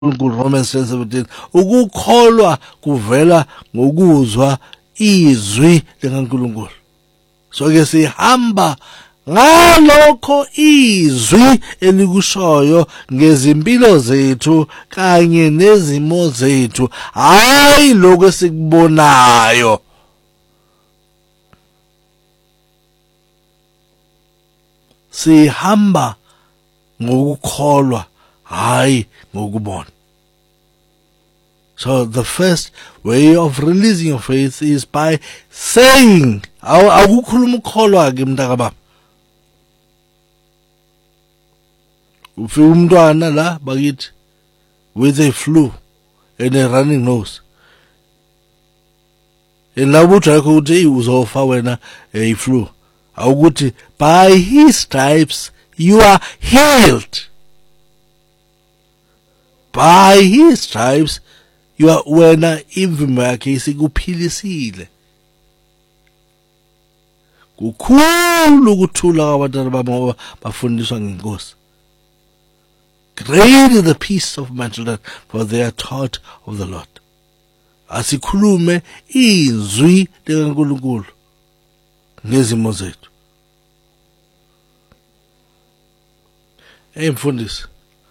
Romans 10:17 ukukholwa kuvela ngokuzwa izwi likaNkulunkulu. So ke sihamba ngalokho izwi elikushoyo ngezimpilo zethu kanye nezimo zethu, hayi lokho esikubonayo. Sihamba ngokukholwa, hayi ngokubona. So the first way of releasing your faith is by saying. Akukhuluma ukukholwa ke mntakababa. Ufika umntwana la bakithi with a flu and a running nose. Elabo ujayekho ukuthi uzofa wena flu. Awukuthi by his stripes you are healed. By his stripes you are wena imvimbo yakhe isikuphilisile. Kukhulu ukuthula kwabantwana bami ngoba bafundiswa ngeNkosi. Great is the peace of my children, for they are taught of the Lord. Asikhulume izwi likaNkulunkulu ngezimo zethu. Mfundisi,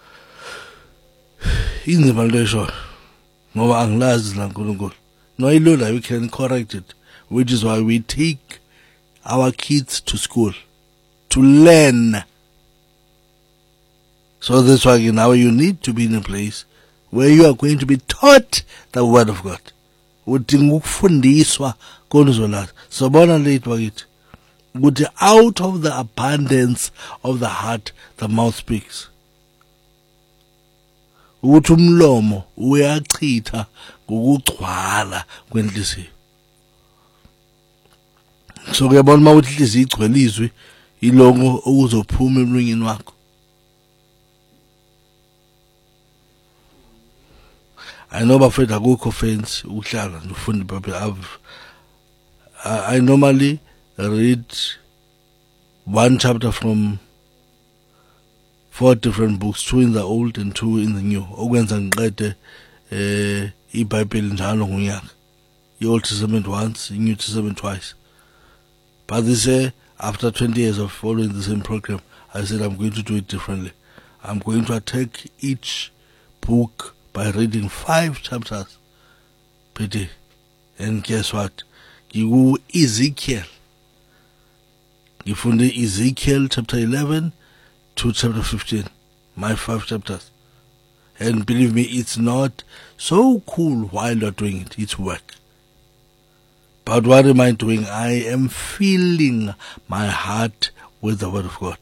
inzima lesho ngoba angilazi laNkulunkulu. No ilula, we can correct it, which is why we take our kids to school to learn. So that's why now you need to be in a place where you are going to be taught the word of God. Udinga ukufundiswa konizolala. Sobona late bakithi ukuthi out of the abundance of the heart the mouth speaks. Ukuthi umlomo uyachitha ngokugcwala kwenhliziyo. So kuyabona uma uthi inhliziyo igcwele izwi ilongo okuzophuma emlungini wakho. I know bafethu akukho offense ukuhlala nofunda iBhayibheli. I normally read one chapter from 4 different books, 2 in the old and 2 in the new. Okwenza ngiqede iBhayibheli njalo ngonyaka. The-Old Testament once, the New Testament twice. But this year, after 20 years of following the same program, I said I'm going to do it differently. I'm going to attack each book by reading 5 chapters per day. And guess what? You Ezekiel. You find Ezekiel chapter 11 to chapter 15. My 5 chapters. And believe me, it's not so cool while you're doing it. It's work. But what am I doing? I am filling my heart with the word of God.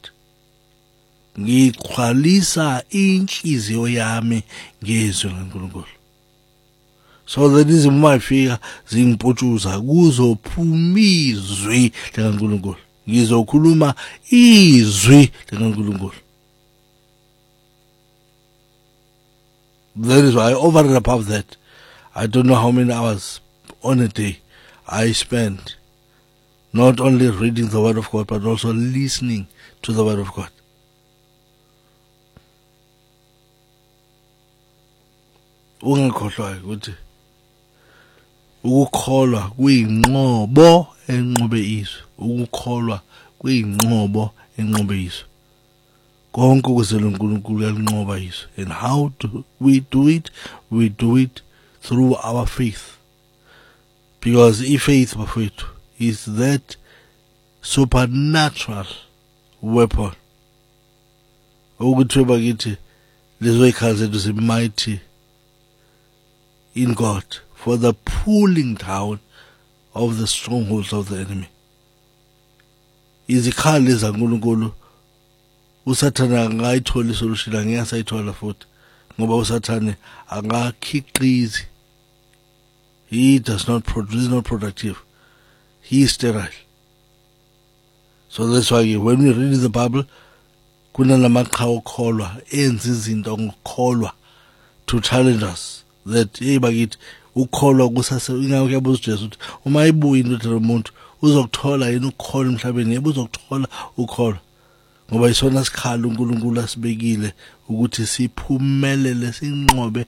Ngigcwalisa inhliziyo yami ngezwi likaNkulunkulu. So that is my figure zingiphutshuza kuzophuma izwi likaNkulunkulu. Ngizokhuluma izwi likaNkulunkulu. That is why over and above that, I don't know how many hours on a day I spend not only reading the word of God but also listening to the word of God. Ungakhohlwa ukuthi ukukholwa kuyinqobo enqobe izwi. Ukukholwa kuyinqobo enqobe izwi. Konke ukuzela uNkulunkulu uyalinqoba izwi. And how do we do it? We do it through our faith. Because faith bafethu is that supernatural weapon. Ukuthi bakithi lezo ikhali zethu zimighty in God for the pulling down of the strongholds of the enemy. Izikhali zaNkulunkulu uSathane angayithola isolution, angiyasayithola futhi ngoba uSathane angakhiqizi. He does not produce, is not productive. He is sterile. So that's why when we read the Bible, kunalamakhawu okholwa enza izinto ngokholwa to challenge us that bakithi ukholwa kusase ingakuyabuza uJesu ukuthi uma ibuya indodana yomuntu uzokuthola yini ukukholwa emhlabeni. Yebo uzokuthola ukholwa ngoba isona sikhala uNkulunkulu asibekile ukuthi siphumelele sinqobe